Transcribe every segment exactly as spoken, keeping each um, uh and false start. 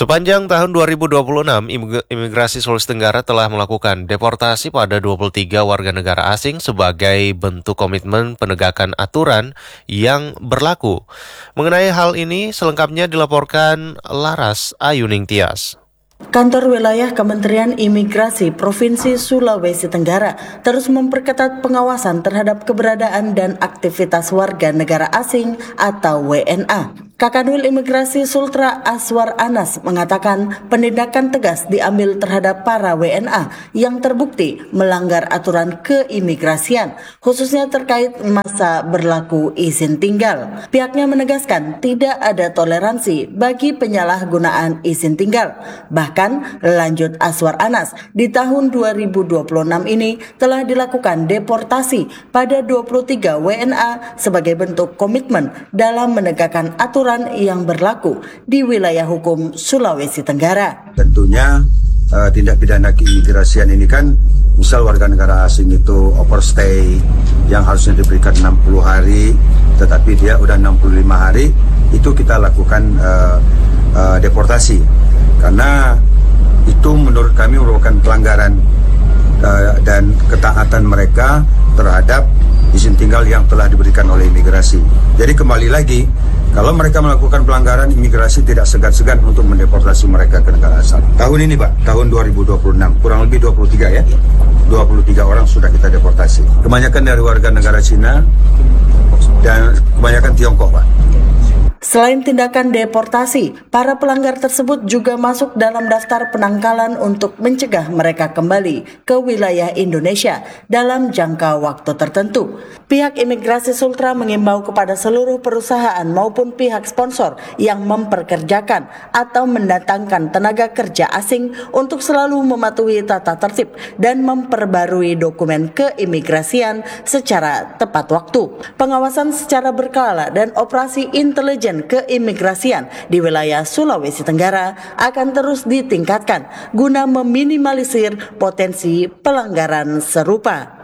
Sepanjang tahun dua ribu dua puluh enam, Imigrasi Sulawesi Tenggara telah melakukan deportasi pada dua puluh tiga warga negara asing sebagai bentuk komitmen penegakan aturan yang berlaku. Mengenai hal ini, selengkapnya dilaporkan Laras Ayuning Tias. Kantor Wilayah Kementerian Imigrasi Provinsi Sulawesi Tenggara terus memperketat pengawasan terhadap keberadaan dan aktivitas warga negara asing atau W N A. Kakanwil Imigrasi Sultra Aswar Anas mengatakan penindakan tegas diambil terhadap para W N A yang terbukti melanggar aturan keimigrasian, khususnya terkait masa berlaku izin tinggal. Pihaknya menegaskan tidak ada toleransi bagi penyalahgunaan izin tinggal. Bahkan, lanjut Aswar Anas, di tahun dua ribu dua puluh enam ini telah dilakukan deportasi pada dua puluh tiga W N A sebagai bentuk komitmen dalam menegakkan aturan yang berlaku di wilayah hukum Sulawesi Tenggara. Tentunya uh, tindak pidana keimigrasian ini kan, misal warga negara asing itu overstay yang harusnya diberikan enam puluh hari, tetapi dia udah enam puluh lima hari, itu kita lakukan uh, uh, deportasi. Karena itu menurut kami merupakan pelanggaran uh, dan ketaatan mereka terhadap izin tinggal yang telah diberikan oleh imigrasi. Jadi kembali lagi, kalau mereka melakukan pelanggaran, imigrasi tidak segan-segan untuk mendeportasi mereka ke negara asal. Tahun ini Pak, tahun dua ribu dua puluh enam, kurang lebih dua puluh tiga ya, dua puluh tiga orang sudah kita deportasi. Kebanyakan dari warga negara Cina dan kebanyakan Tiongkok Pak. Selain tindakan deportasi, para pelanggar tersebut juga masuk dalam daftar penangkalan untuk mencegah mereka kembali ke wilayah Indonesia dalam jangka waktu tertentu. Pihak Imigrasi Sultra mengimbau kepada seluruh perusahaan maupun pihak sponsor yang memperkerjakan atau mendatangkan tenaga kerja asing untuk selalu mematuhi tata tertib dan memperbarui dokumen keimigrasian secara tepat waktu. Pengawasan secara berkala dan operasi intelijen keimigrasian di wilayah Sulawesi Tenggara akan terus ditingkatkan guna meminimalisir potensi pelanggaran serupa.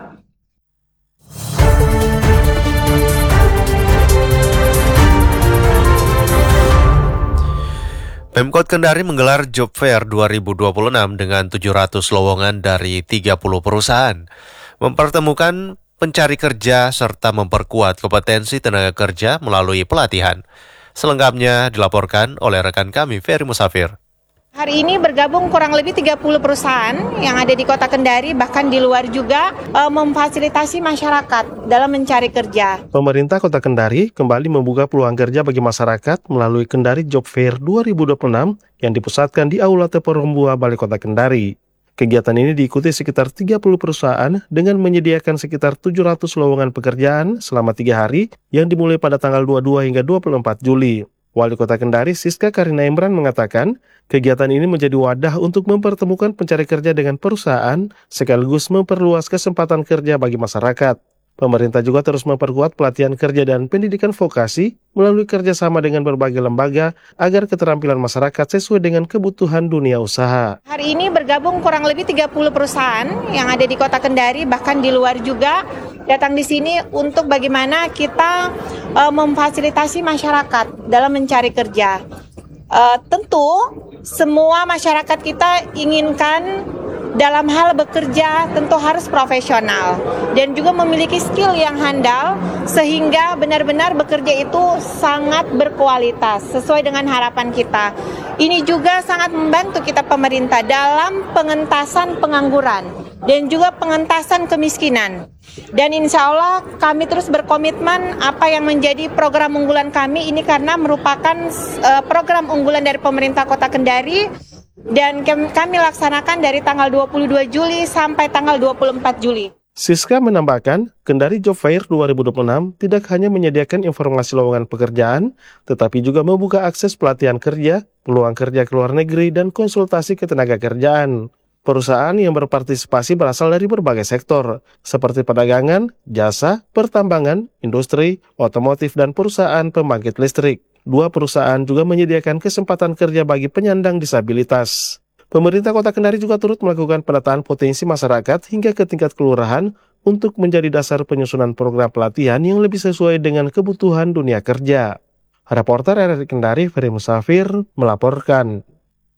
Pemkot Kendari menggelar Job Fair dua ribu dua puluh enam dengan tujuh ratus lowongan dari tiga puluh perusahaan, mempertemukan pencari kerja serta memperkuat kompetensi tenaga kerja melalui pelatihan. Selengkapnya dilaporkan oleh rekan kami Ferry Musafir. Hari ini bergabung kurang lebih tiga puluh perusahaan yang ada di Kota Kendari, bahkan di luar juga, e, memfasilitasi masyarakat dalam mencari kerja. Pemerintah Kota Kendari kembali membuka peluang kerja bagi masyarakat melalui Kendari Job Fair dua ribu dua puluh enam yang dipusatkan di Aula Teporumbua, Balai Kota Kendari. Kegiatan ini diikuti sekitar tiga puluh perusahaan dengan menyediakan sekitar tujuh ratus lowongan pekerjaan selama tiga hari yang dimulai pada tanggal dua puluh dua hingga dua puluh empat Juli. Wali Kota Kendari Siska Karina Imran mengatakan, kegiatan ini menjadi wadah untuk mempertemukan pencari kerja dengan perusahaan sekaligus memperluas kesempatan kerja bagi masyarakat. Pemerintah juga terus memperkuat pelatihan kerja dan pendidikan vokasi melalui kerjasama dengan berbagai lembaga agar keterampilan masyarakat sesuai dengan kebutuhan dunia usaha. Hari ini bergabung kurang lebih tiga puluh perusahaan yang ada di Kota Kendari, bahkan di luar juga, datang di sini untuk bagaimana kita e, memfasilitasi masyarakat dalam mencari kerja. E, tentu semua masyarakat kita inginkan dalam hal bekerja tentu harus profesional dan juga memiliki skill yang handal sehingga benar-benar bekerja itu sangat berkualitas sesuai dengan harapan kita. Ini juga sangat membantu kita pemerintah dalam pengentasan pengangguran dan juga pengentasan kemiskinan. Dan insya Allah kami terus berkomitmen apa yang menjadi program unggulan kami ini karena merupakan uh, program unggulan dari pemerintah Kota Kendari. Dan kami laksanakan dari tanggal dua puluh dua Juli sampai tanggal dua puluh empat Juli. Siska menambahkan, Kendari Job Fair dua ribu dua puluh enam tidak hanya menyediakan informasi lowongan pekerjaan, tetapi juga membuka akses pelatihan kerja, peluang kerja ke luar negeri, dan konsultasi ketenaga kerjaan. Perusahaan yang berpartisipasi berasal dari berbagai sektor, seperti perdagangan, jasa, pertambangan, industri, otomotif, dan perusahaan pembangkit listrik. Dua perusahaan juga menyediakan kesempatan kerja bagi penyandang disabilitas. Pemerintah Kota Kendari juga turut melakukan penataan potensi masyarakat hingga ke tingkat kelurahan untuk menjadi dasar penyusunan program pelatihan yang lebih sesuai dengan kebutuhan dunia kerja. Reporter R R I Kendari, Ferry Musafir, melaporkan.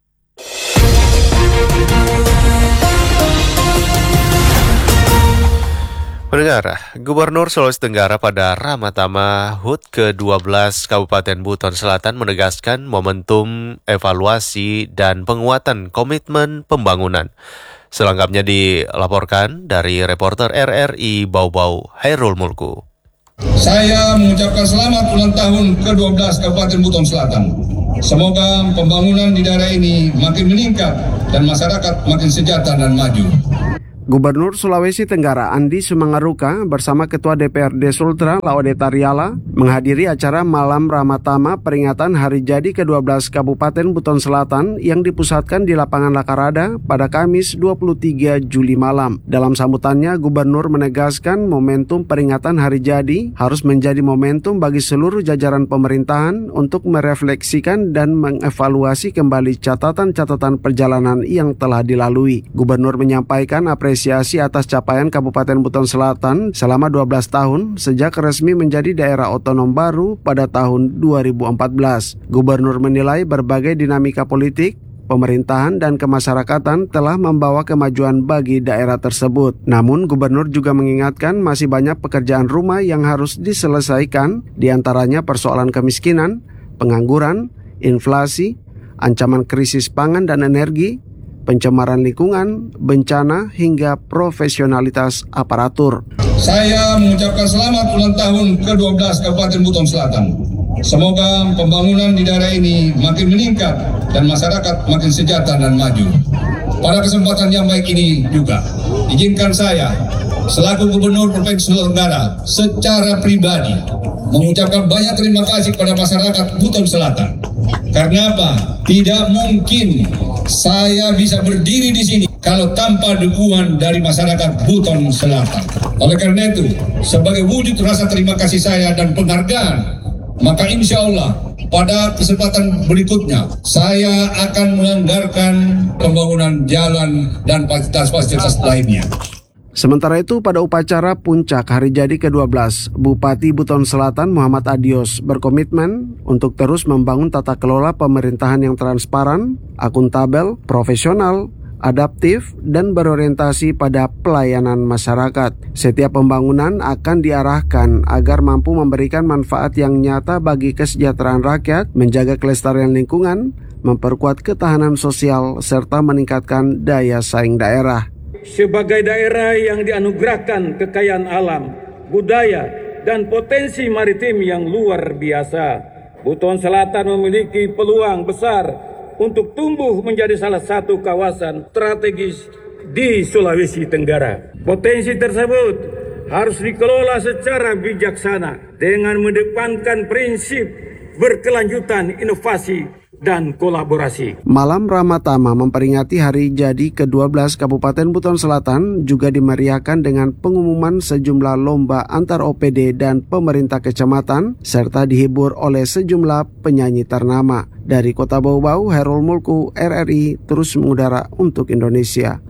Pendengar, Gubernur Sulawesi Tenggara pada Ramatama H U T ke dua belas Kabupaten Buton Selatan menegaskan momentum evaluasi dan penguatan komitmen pembangunan. Selengkapnya dilaporkan dari reporter R R I Bau-Bau, Hairul Mulku. Saya mengucapkan selamat ulang tahun ke dua belas Kabupaten Buton Selatan. Semoga pembangunan di daerah ini makin meningkat dan masyarakat makin sejahtera dan maju. Gubernur Sulawesi Tenggara Andi Sumangaruka bersama Ketua D P R D Sultra Laode Tariala menghadiri acara Malam Ramatama peringatan Hari Jadi ke dua belas Kabupaten Buton Selatan yang dipusatkan di Lapangan Lakarada pada Kamis dua puluh tiga Juli malam. Dalam sambutannya, Gubernur menegaskan momentum peringatan Hari Jadi harus menjadi momentum bagi seluruh jajaran pemerintahan untuk merefleksikan dan mengevaluasi kembali catatan-catatan perjalanan yang telah dilalui. Gubernur menyampaikan apresiasi Apresiasi atas capaian Kabupaten Buton Selatan selama dua belas tahun sejak resmi menjadi daerah otonom baru pada tahun dua ribu empat belas. Gubernur menilai berbagai dinamika politik, pemerintahan dan kemasyarakatan telah membawa kemajuan bagi daerah tersebut. Namun, Gubernur juga mengingatkan masih banyak pekerjaan rumah yang harus diselesaikan, diantaranya persoalan kemiskinan, pengangguran, inflasi, ancaman krisis pangan dan energi, pencemaran lingkungan, bencana, hingga profesionalitas aparatur. Saya mengucapkan selamat ulang tahun ke dua belas Kabupaten Buton Selatan. Semoga pembangunan di daerah ini makin meningkat dan masyarakat makin sejahtera dan maju. Pada kesempatan yang baik ini juga, izinkan saya selaku Gubernur Provinsi Sulawesi Tenggara secara pribadi mengucapkan banyak terima kasih kepada masyarakat Buton Selatan. Karena apa? Tidak mungkin saya bisa berdiri di sini kalau tanpa dukungan dari masyarakat Buton Selatan. Oleh karena itu, sebagai wujud rasa terima kasih saya dan penghargaan, maka insya Allah pada kesempatan berikutnya saya akan menganggarkan pembangunan jalan dan fasilitas-fasilitas lainnya. Sementara itu, pada upacara puncak Hari Jadi ke dua belas, Bupati Buton Selatan Muhammad Adios berkomitmen untuk terus membangun tata kelola pemerintahan yang transparan, akuntabel, profesional, adaptif, dan berorientasi pada pelayanan masyarakat. Setiap pembangunan akan diarahkan agar mampu memberikan manfaat yang nyata bagi kesejahteraan rakyat, menjaga kelestarian lingkungan, memperkuat ketahanan sosial, serta meningkatkan daya saing daerah. Sebagai daerah yang dianugerahkan kekayaan alam, budaya, dan potensi maritim yang luar biasa, Buton Selatan memiliki peluang besar untuk tumbuh menjadi salah satu kawasan strategis di Sulawesi Tenggara. Potensi tersebut harus dikelola secara bijaksana dengan mengedepankan prinsip berkelanjutan, inovasi, dan kolaborasi. Malam Ramatama memperingati Hari Jadi ke dua belas Kabupaten Buton Selatan juga dimeriahkan dengan pengumuman sejumlah lomba antar O P D dan pemerintah kecamatan, serta dihibur oleh sejumlah penyanyi ternama. Dari Kota Bau-Bau, Hairul Mulku, R R I, terus mengudara untuk Indonesia.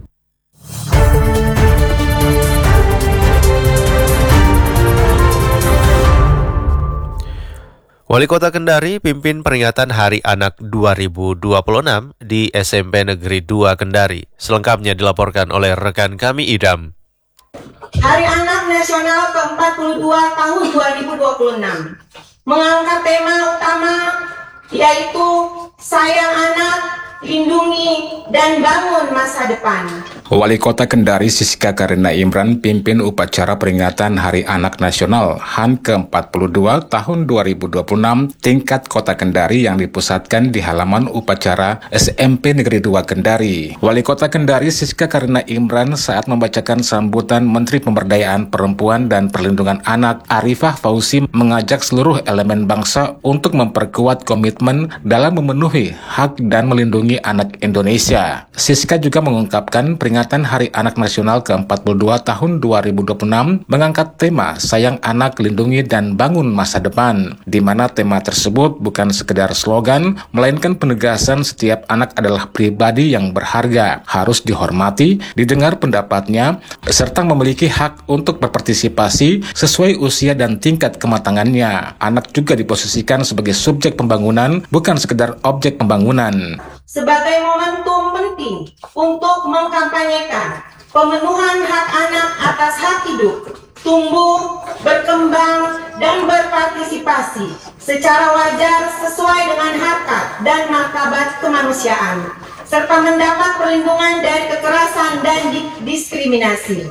Wali Kota Kendari pimpin peringatan Hari Anak dua ribu dua puluh enam di S M P Negeri dua Kendari. Selengkapnya dilaporkan oleh rekan kami Idam. Hari Anak Nasional ke empat puluh dua tahun dua ribu dua puluh enam mengangkat tema utama yaitu Sayang Anak, Lindungi, dan Bangun Masa Depan. Wali Kota Kendari Siska Karina Imran pimpin upacara peringatan Hari Anak Nasional H A N ke empat puluh dua tahun dua ribu dua puluh enam tingkat Kota Kendari yang dipusatkan di halaman upacara S M P Negeri dua Kendari. Wali Kota Kendari Siska Karina Imran saat membacakan sambutan Menteri Pemberdayaan Perempuan dan Perlindungan Anak Arifah Fauzi mengajak seluruh elemen bangsa untuk memperkuat komitmen dalam memenuhi hak dan melindungi anak Indonesia. Siska juga mengungkapkan peringatan Hari Anak Nasional ke empat puluh dua tahun dua ribu dua puluh enam mengangkat tema Sayang Anak, Lindungi, dan Bangun Masa Depan, di mana tema tersebut bukan sekedar slogan, melainkan penegasan setiap anak adalah pribadi yang berharga, harus dihormati, didengar pendapatnya, serta memiliki hak untuk berpartisipasi sesuai usia dan tingkat kematangannya. Anak juga diposisikan sebagai subjek pembangunan, bukan sekedar objek pembangunan. sebagai momentum penting untuk mengkampanyekan pemenuhan hak anak atas hak hidup, tumbuh, berkembang, dan berpartisipasi secara wajar sesuai dengan harkat dan martabat kemanusiaan, serta mendapat perlindungan dari kekerasan dan di- diskriminasi.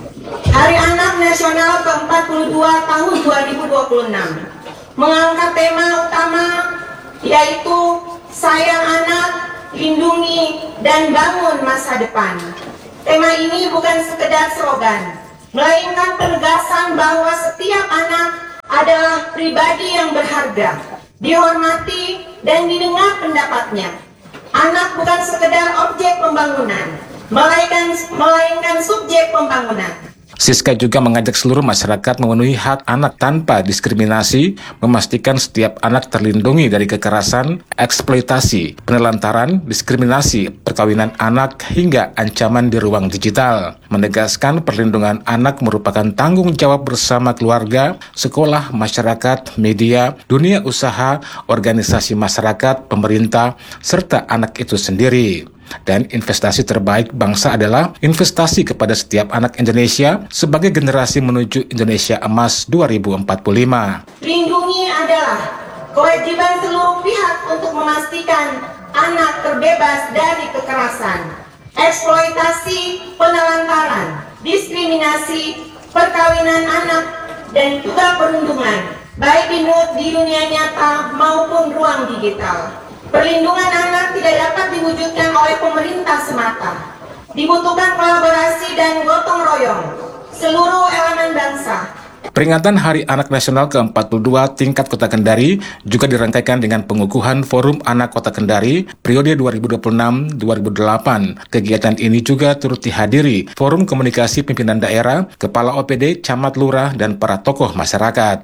Hari Anak Nasional ke empat puluh dua tahun dua ribu dua puluh enam mengangkat tema utama yaitu sayang anak, lindungi, dan bangun masa depan. Tema ini bukan sekedar slogan, melainkan penegasan bahwa setiap anak adalah pribadi yang berharga, dihormati, dan didengar pendapatnya. Anak bukan sekedar objek pembangunan, melainkan, melainkan subjek pembangunan. Siska juga mengajak seluruh masyarakat memenuhi hak anak tanpa diskriminasi, memastikan setiap anak terlindungi dari kekerasan, eksploitasi, penelantaran, diskriminasi, perkawinan anak, hingga ancaman di ruang digital. Menegaskan perlindungan anak merupakan tanggung jawab bersama keluarga, sekolah, masyarakat, media, dunia usaha, organisasi masyarakat, pemerintah, serta anak itu sendiri. Dan investasi terbaik bangsa adalah investasi kepada setiap anak Indonesia sebagai generasi menuju Indonesia Emas dua ribu empat puluh lima. Lindungi adalah kewajiban seluruh pihak untuk memastikan anak terbebas dari kekerasan, eksploitasi, penelantaran, diskriminasi, perkawinan anak, dan juga perundungan, baik di, di dunia nyata maupun ruang digital. Perlindungan anak tidak dapat diwujudkan oleh pemerintah semata. Dibutuhkan kolaborasi dan gotong royong seluruh elemen bangsa. Peringatan Hari Anak Nasional ke empat puluh dua tingkat Kota Kendari juga dirangkaikan dengan pengukuhan Forum Anak Kota Kendari periode dua ribu dua puluh enam sampai dua ribu delapan. Kegiatan ini juga turut dihadiri Forum Komunikasi Pimpinan Daerah, Kepala O P D, Camat Lurah, dan para tokoh masyarakat.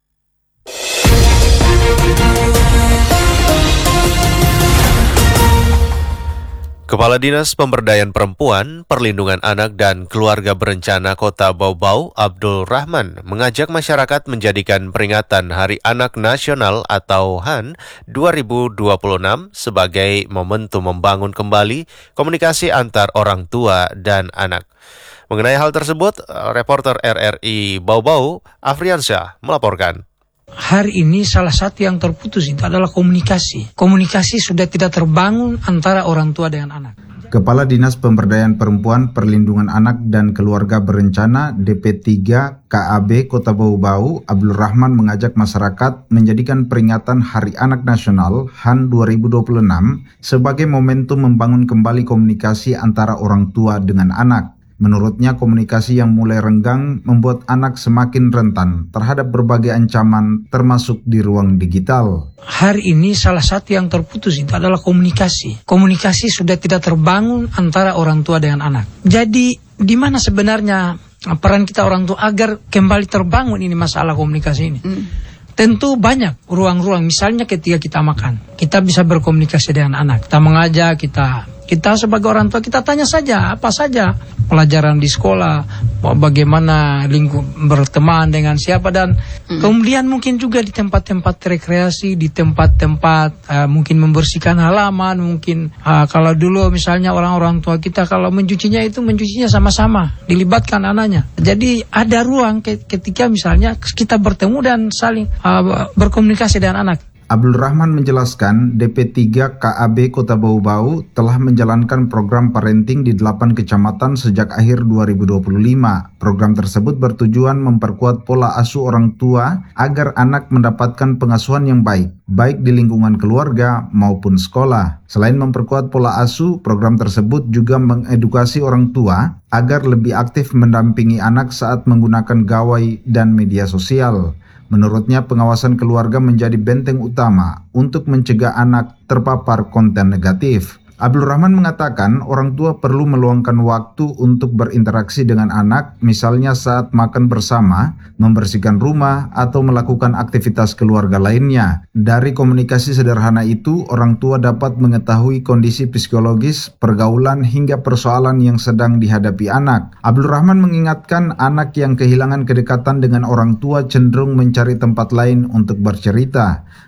Kepala Dinas Pemberdayaan Perempuan, Perlindungan Anak dan Keluarga Berencana Kota Bau-Bau, Abdul Rahman, mengajak masyarakat menjadikan peringatan Hari Anak Nasional atau H A N dua ribu dua puluh enam sebagai momentum membangun kembali komunikasi antar orang tua dan anak. Mengenai hal tersebut, reporter R R I Bau-Bau, Afriansyah, melaporkan. Hari ini salah satu yang terputus itu adalah komunikasi. Komunikasi sudah tidak terbangun antara orang tua dengan anak. Kepala Dinas Pemberdayaan Perempuan, Perlindungan Anak dan Keluarga Berencana D P tiga K A B Kota Bau-Bau, Abdul Rahman mengajak masyarakat menjadikan peringatan Hari Anak Nasional H A N dua ribu dua puluh enam sebagai momentum membangun kembali komunikasi antara orang tua dengan anak. Menurutnya, komunikasi yang mulai renggang membuat anak semakin rentan terhadap berbagai ancaman termasuk di ruang digital. Hari ini salah satu yang terputus itu adalah komunikasi. Komunikasi sudah tidak terbangun antara orang tua dengan anak. Jadi, di mana sebenarnya peran kita orang tua agar kembali terbangun ini masalah komunikasi ini? Hmm. Tentu banyak ruang-ruang, misalnya ketika kita makan, kita bisa berkomunikasi dengan anak. Kita mengajak, kita kita sebagai orang tua kita tanya saja apa saja pelajaran di sekolah, bagaimana lingkup berteman dengan siapa, dan hmm. kemudian mungkin juga di tempat-tempat rekreasi, di tempat-tempat uh, mungkin membersihkan halaman, mungkin uh, kalau dulu misalnya orang-orang tua kita kalau mencucinya itu mencucinya sama-sama, dilibatkan anaknya. Jadi ada ruang ketika misalnya kita bertemu dan saling uh, berkomunikasi dengan anak. Abdul Rahman menjelaskan D P tiga K A B Kota Bau-Bau telah menjalankan program parenting di delapan kecamatan sejak akhir dua ribu dua puluh lima. Program tersebut bertujuan memperkuat pola asuh orang tua agar anak mendapatkan pengasuhan yang baik, baik di lingkungan keluarga maupun sekolah. Selain memperkuat pola asuh, program tersebut juga mengedukasi orang tua agar lebih aktif mendampingi anak saat menggunakan gawai dan media sosial. Menurutnya, pengawasan keluarga menjadi benteng utama untuk mencegah anak terpapar konten negatif. Abdul Rahman mengatakan orang tua perlu meluangkan waktu untuk berinteraksi dengan anak, misalnya saat makan bersama, membersihkan rumah, atau melakukan aktivitas keluarga lainnya. Dari komunikasi sederhana itu, orang tua dapat mengetahui kondisi psikologis, pergaulan, hingga persoalan yang sedang dihadapi anak. Abdul Rahman mengingatkan anak yang kehilangan kedekatan dengan orang tua cenderung mencari tempat lain untuk bercerita.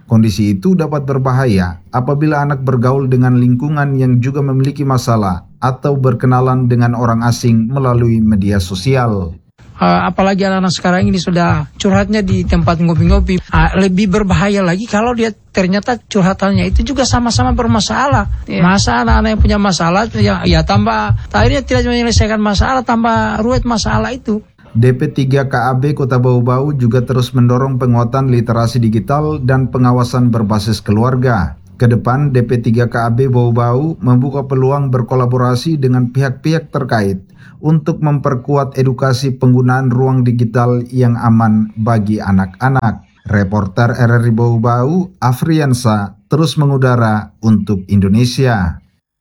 Kondisi itu dapat berbahaya apabila anak bergaul dengan lingkungan yang juga memiliki masalah atau berkenalan dengan orang asing melalui media sosial. Uh, apalagi anak-anak sekarang ini sudah curhatnya di tempat ngopi-ngopi. Uh, lebih berbahaya lagi kalau dia ternyata curhatannya itu juga sama-sama bermasalah. Yeah. Masa anak-anak yang punya masalah ya, ya tambah akhirnya tidak menyelesaikan masalah, tambah ruwet masalah itu. D P tiga K A B Kota Bau-Bau juga terus mendorong penguatan literasi digital dan pengawasan berbasis keluarga. Kedepan, D P tiga K A B Bau-Bau membuka peluang berkolaborasi dengan pihak-pihak terkait untuk memperkuat edukasi penggunaan ruang digital yang aman bagi anak-anak. Reporter R R I Bau-Bau, Afriansa, terus mengudara untuk Indonesia.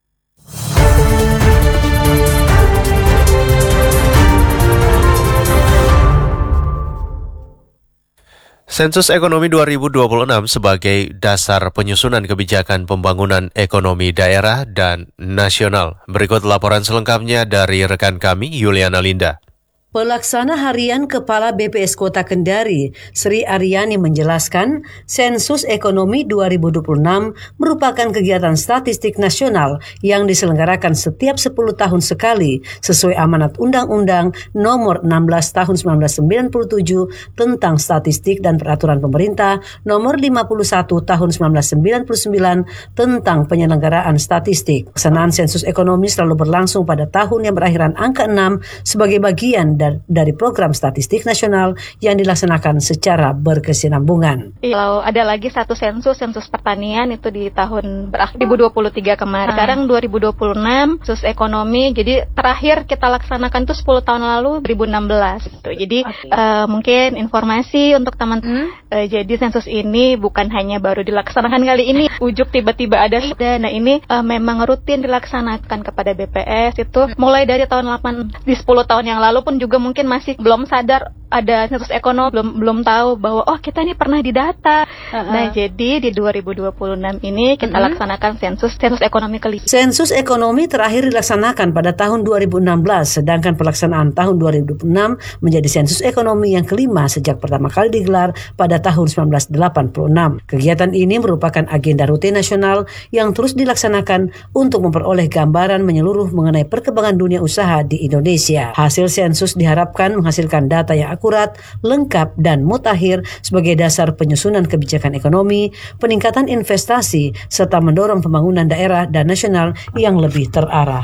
Sensus Ekonomi dua ribu dua puluh enam sebagai dasar penyusunan kebijakan pembangunan ekonomi daerah dan nasional. Berikut laporan selengkapnya dari rekan kami, Yuliana Linda. Pelaksana Harian Kepala B P S Kota Kendari, Sri Aryani menjelaskan, Sensus Ekonomi dua ribu dua puluh enam merupakan kegiatan statistik nasional yang diselenggarakan setiap sepuluh tahun sekali sesuai amanat Undang-Undang Nomor enam belas Tahun seribu sembilan ratus sembilan puluh tujuh tentang Statistik dan Peraturan Pemerintah Nomor lima puluh satu Tahun seribu sembilan ratus sembilan puluh sembilan tentang Penyelenggaraan Statistik. Pelaksanaan Sensus Ekonomi selalu berlangsung pada tahun yang berakhiran angka enam sebagai bagian dari program statistik nasional yang dilaksanakan secara berkesinambungan. Kalau ada lagi satu sensus, sensus pertanian itu di tahun dua ribu dua puluh tiga kemarin. Sekarang dua ribu dua puluh enam, sensus ekonomi. Jadi terakhir kita laksanakan itu sepuluh tahun lalu, dua ribu enam belas. Gitu. Jadi okay. uh, mungkin informasi untuk teman-teman. Hmm? Uh, jadi sensus ini bukan hanya baru dilaksanakan kali ini, ujuk tiba-tiba ada. Nah ini uh, memang rutin dilaksanakan kepada B P S itu mulai dari tahun delapan di sepuluh tahun yang lalu pun juga juga mungkin masih belum sadar ada sensus ekonomi, belum belum tahu bahwa oh kita ini pernah didata. Uh-huh. Nah, jadi di dua ribu dua puluh enam ini kita uh-huh. laksanakan sensus sensus ekonomi kelima. Sensus ekonomi terakhir dilaksanakan pada tahun dua ribu enam belas, sedangkan pelaksanaan tahun dua ribu dua puluh enam menjadi sensus ekonomi yang kelima sejak pertama kali digelar pada tahun seribu sembilan ratus delapan puluh enam. Kegiatan ini merupakan agenda rutin nasional yang terus dilaksanakan untuk memperoleh gambaran menyeluruh mengenai perkembangan dunia usaha di Indonesia. Hasil sensus diharapkan menghasilkan data yang akurat, lengkap, dan mutakhir sebagai dasar penyusunan kebijakan ekonomi, peningkatan investasi, serta mendorong pembangunan daerah dan nasional yang lebih terarah.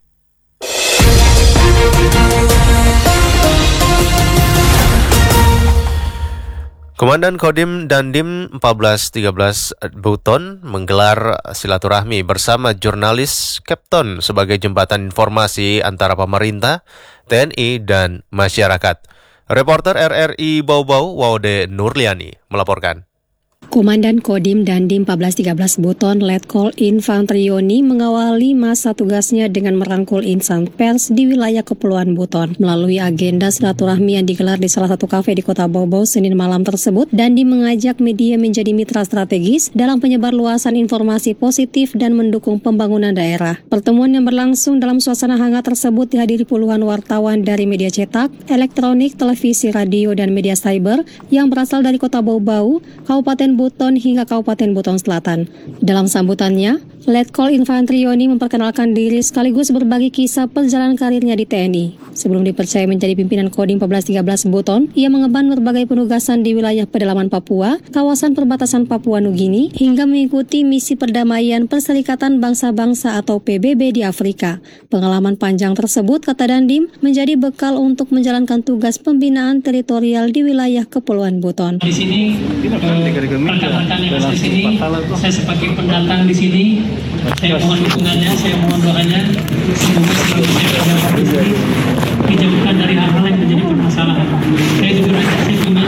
Komandan Kodim Dandim empat belas tiga belas Buton menggelar silaturahmi bersama jurnalis Kepton sebagai jembatan informasi antara pemerintah, T N I, dan masyarakat. Reporter R R I Bau-Bau, Waude Nurliani, melaporkan. Komandan Kodim Dandim empat belas tiga belas Buton, Letkol Infantrioni mengawali masa tugasnya dengan merangkul insan pers di wilayah Kepulauan Buton. Melalui agenda silaturahmi yang digelar di salah satu kafe di Kota Bau-Bau Senin malam tersebut, Dandim mengajak media menjadi mitra strategis dalam penyebarluasan informasi positif dan mendukung pembangunan daerah. Pertemuan yang berlangsung dalam suasana hangat tersebut dihadiri puluhan wartawan dari media cetak, elektronik, televisi, radio, dan media cyber yang berasal dari Kota Bau-Bau, Kabupaten Buton hingga Kabupaten Buton Selatan. Dalam sambutannya, Letkol Infantrioni memperkenalkan diri sekaligus berbagi kisah perjalanan karirnya di T N I. Sebelum dipercaya menjadi pimpinan Kodim empat belas tiga belas Buton, ia mengemban berbagai penugasan di wilayah pedalaman Papua, kawasan perbatasan Papua Nugini, hingga mengikuti misi perdamaian Perserikatan Bangsa-Bangsa atau P B B di Afrika. Pengalaman panjang tersebut, kata Dandim, menjadi bekal untuk menjalankan tugas pembinaan teritorial di wilayah Kepulauan Buton. Di sini, rekan-rekan yang ada di sini, saya sebagai pendatang di sini, saya mohon dukungannya, saya mohon doanya, semoga selalu saya dijauhkan dari hal-hal yang menjadi permasalahan. Saya juga rasa saya cuma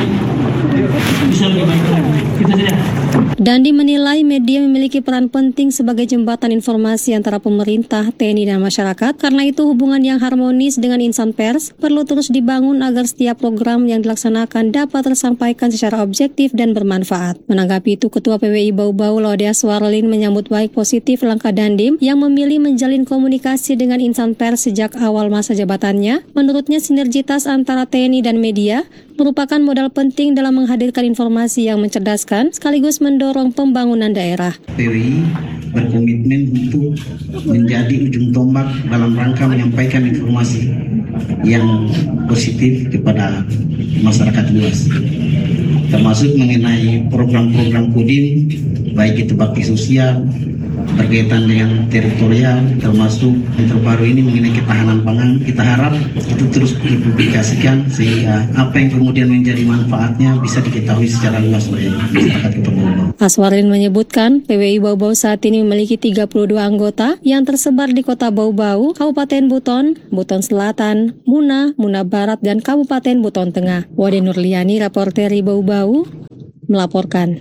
bisa lebih baik lagi. Itu saja. Dandi menilai media memiliki peran penting sebagai jembatan informasi antara pemerintah, T N I, dan masyarakat. Karena itu hubungan yang harmonis dengan insan pers perlu terus dibangun agar setiap program yang dilaksanakan dapat tersampaikan secara objektif dan bermanfaat. Menanggapi itu, Ketua P W I Bau-Bau Laudea Swarlin menyambut baik positif langkah Dandim yang memilih menjalin komunikasi dengan insan pers sejak awal masa jabatannya. Menurutnya sinergitas antara T N I dan media merupakan modal penting dalam menghadirkan informasi yang mencerdaskan sekaligus mendorong pembangunan daerah. P W I berkomitmen untuk menjadi ujung tombak dalam rangka menyampaikan informasi yang positif kepada masyarakat luas, termasuk mengenai program-program Kodim, baik itu bakti sosial, berkaitan dengan teritorial, termasuk yang terbaru ini mengenai ketahanan pangan. Kita harap itu terus dipublikasikan sehingga apa yang kemudian menjadi manfaatnya bisa diketahui secara luas oleh masyarakat Kota Bau-Bau. Aswarin menyebutkan P W I Bau-Bau saat ini memiliki tiga puluh dua anggota yang tersebar di Kota Bau-Bau, Kabupaten Buton, Buton Selatan, Muna, Muna Barat, dan Kabupaten Buton Tengah. Wade Nurliani, Raporteri Bau-Bau, melaporkan.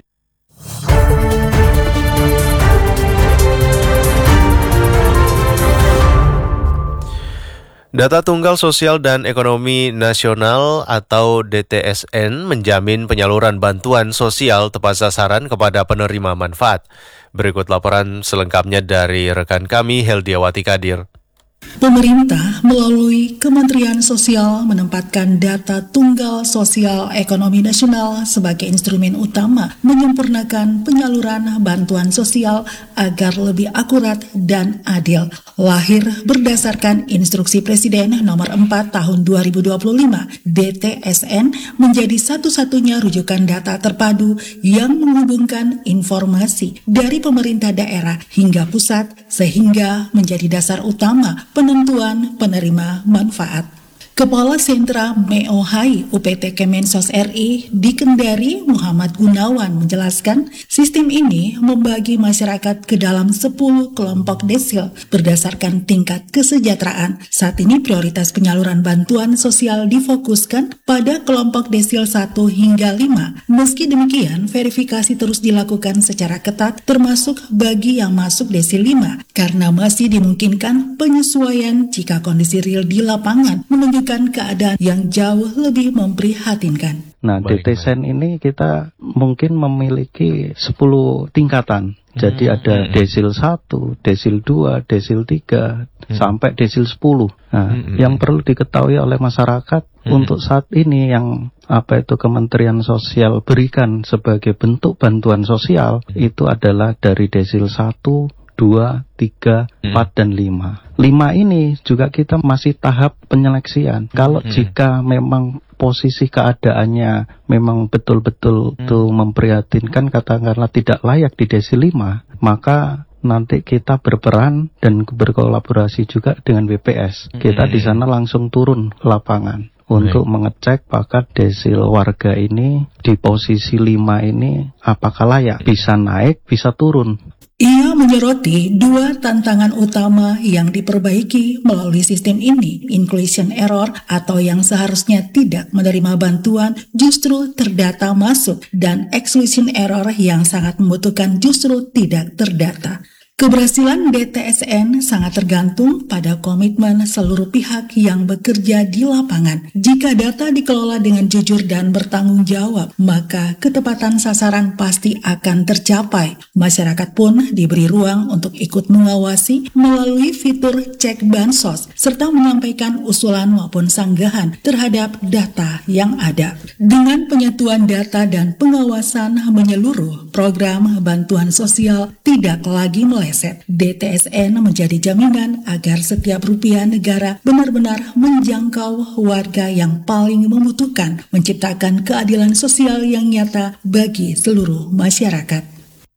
Data Tunggal Sosial dan Ekonomi Nasional atau D T S N menjamin penyaluran bantuan sosial tepat sasaran kepada penerima manfaat. Berikut laporan selengkapnya dari rekan kami Heldiawati Kadir. Pemerintah melalui Kementerian Sosial menempatkan data Tunggal Sosial Ekonomi Nasional sebagai instrumen utama menyempurnakan penyaluran bantuan sosial agar lebih akurat dan adil. Lahir berdasarkan Instruksi Presiden Nomor empat Tahun dua ribu dua puluh lima, D T S N menjadi satu-satunya rujukan data terpadu yang menghubungkan informasi dari pemerintah daerah hingga pusat sehingga menjadi dasar utama penentuan penerima manfaat. Kepala Sentra M E O H I U P T Kemensos R I di Kendari, Muhammad Gunawan menjelaskan, sistem ini membagi masyarakat ke dalam sepuluh kelompok desil berdasarkan tingkat kesejahteraan. Saat ini prioritas penyaluran bantuan sosial difokuskan pada kelompok desil satu hingga lima. Meski demikian, verifikasi terus dilakukan secara ketat termasuk bagi yang masuk desil lima karena masih dimungkinkan penyesuaian jika kondisi real di lapangan menunjukkan keadaan yang jauh lebih memprihatinkan. Nah, D T S N ini kita mungkin memiliki sepuluh tingkatan. Jadi ada desil satu, desil dua, desil tiga, hmm. sampai desil sepuluh. Nah, hmm. yang perlu diketahui oleh masyarakat hmm. untuk saat ini yang apa itu Kementerian Sosial berikan sebagai bentuk bantuan sosial hmm. itu adalah dari desil satu, dua, tiga, empat, dan lima. lima ini juga kita masih tahap penyeleksian. Kalau hmm. jika memang posisi keadaannya memang betul-betul hmm. tuh memprihatinkan, katakanlah tidak layak di desil lima, maka nanti kita berperan dan berkolaborasi juga dengan B P S. Hmm. Kita di sana langsung turun lapangan untuk hmm. mengecek apakah desil warga ini di posisi lima ini apakah layak, bisa naik, bisa turun. Ia menyoroti dua tantangan utama yang diperbaiki melalui sistem ini, inclusion error atau yang seharusnya tidak menerima bantuan justru terdata masuk, dan exclusion error yang sangat membutuhkan justru tidak terdata. Keberhasilan D T S N sangat tergantung pada komitmen seluruh pihak yang bekerja di lapangan. Jika data dikelola dengan jujur dan bertanggung jawab, maka ketepatan sasaran pasti akan tercapai. Masyarakat pun diberi ruang untuk ikut mengawasi melalui fitur cek bansos, serta menyampaikan usulan maupun sanggahan terhadap data yang ada. Dengan penyatuan data dan pengawasan menyeluruh, program bantuan sosial tidak lagi meleset. D T S N menjadi jaminan agar setiap rupiah negara benar-benar menjangkau warga yang paling membutuhkan, menciptakan keadilan sosial yang nyata bagi seluruh masyarakat.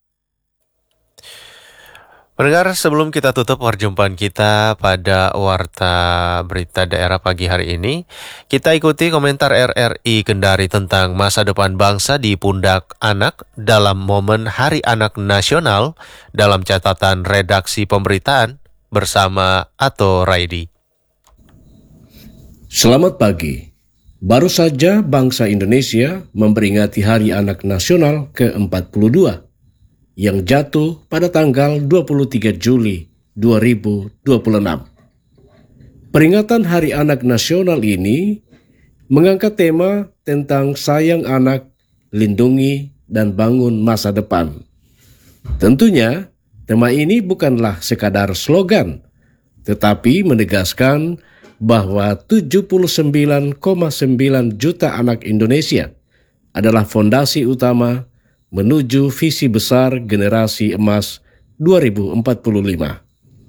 Pendengar, sebelum kita tutup perjumpaan kita pada Warta Berita Daerah pagi hari ini, kita ikuti komentar R R I Kendari tentang masa depan bangsa di pundak anak dalam momen Hari Anak Nasional dalam catatan redaksi pemberitaan bersama Ato Raidi. Selamat pagi. Baru saja bangsa Indonesia memperingati Hari Anak Nasional ke empat puluh dua. yang jatuh pada tanggal dua puluh tiga Juli dua ribu dua puluh enam. Peringatan Hari Anak Nasional ini mengangkat tema tentang sayang anak, lindungi, dan bangun masa depan. Tentunya, tema ini bukanlah sekadar slogan, tetapi menegaskan bahwa tujuh puluh sembilan koma sembilan juta anak Indonesia adalah fondasi utama menuju visi besar generasi emas dua ribu empat puluh lima.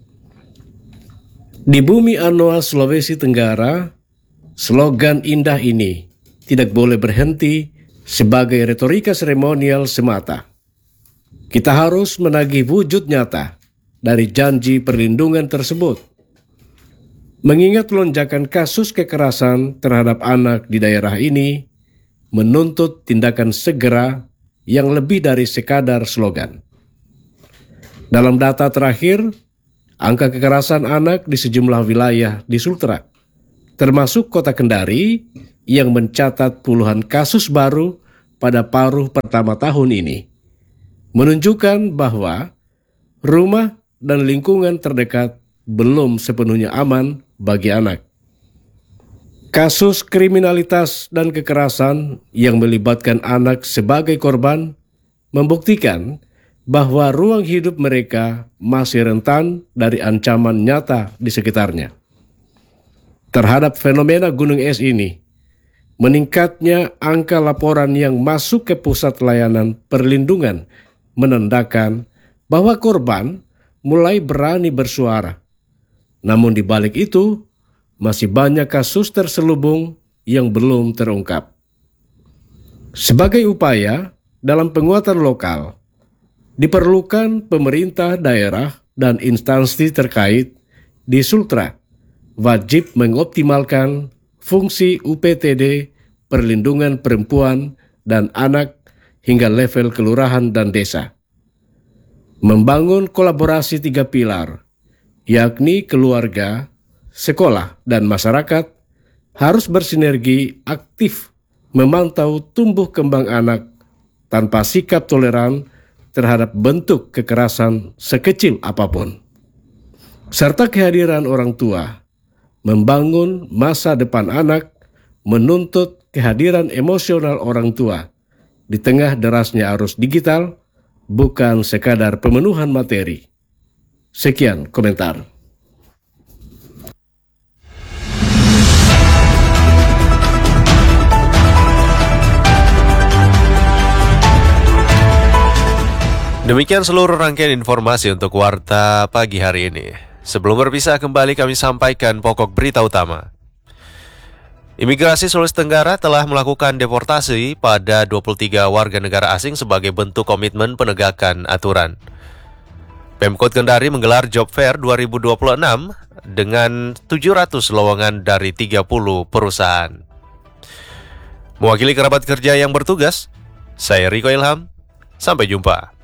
Di bumi Anoa, Sulawesi Tenggara, slogan indah ini tidak boleh berhenti sebagai retorika seremonial semata. Kita harus menagih wujud nyata dari janji perlindungan tersebut. Mengingat lonjakan kasus kekerasan terhadap anak di daerah ini menuntut tindakan segera yang lebih dari sekadar slogan. Dalam data terakhir, angka kekerasan anak di sejumlah wilayah di Sultra, termasuk Kota Kendari, yang mencatat puluhan kasus baru pada paruh pertama tahun ini, menunjukkan bahwa rumah dan lingkungan terdekat belum sepenuhnya aman bagi anak. Kasus kriminalitas dan kekerasan yang melibatkan anak sebagai korban membuktikan bahwa ruang hidup mereka masih rentan dari ancaman nyata di sekitarnya. Terhadap fenomena gunung es ini, meningkatnya angka laporan yang masuk ke pusat layanan perlindungan menandakan bahwa korban mulai berani bersuara. Namun di balik itu, masih banyak kasus terselubung yang belum terungkap. Sebagai upaya dalam penguatan lokal, diperlukan pemerintah daerah dan instansi terkait di Sultra wajib mengoptimalkan fungsi U P T D perlindungan perempuan dan anak hingga level kelurahan dan desa. Membangun kolaborasi tiga pilar, yakni keluarga, sekolah, dan masyarakat, harus bersinergi aktif memantau tumbuh kembang anak tanpa sikap toleran terhadap bentuk kekerasan sekecil apapun. Serta kehadiran orang tua, membangun masa depan anak, menuntut kehadiran emosional orang tua di tengah derasnya arus digital, bukan sekadar pemenuhan materi. Sekian komentar. Demikian seluruh rangkaian informasi untuk Warta pagi hari ini. Sebelum berpisah kembali kami sampaikan pokok berita utama. Imigrasi Sulawesi Tenggara telah melakukan deportasi pada dua puluh tiga warga negara asing sebagai bentuk komitmen penegakan aturan. Pemkot Kendari menggelar Job Fair dua ribu dua puluh enam dengan tujuh ratus lowongan dari tiga puluh perusahaan. Mewakili kerabat kerja yang bertugas, saya Riko Ilham. Sampai jumpa.